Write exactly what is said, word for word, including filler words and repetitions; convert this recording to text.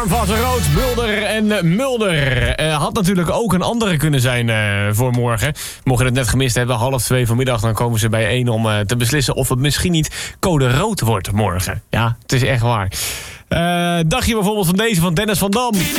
Rood, Mulder en Mulder. Uh, had natuurlijk ook een andere kunnen zijn uh, voor morgen. Mocht je het net gemist hebben, half twee vanmiddag... dan komen ze bijeen om uh, te beslissen of het misschien niet code rood wordt morgen. Ja, het is echt waar. Uh, dacht je bijvoorbeeld van deze van Dennis van Dam?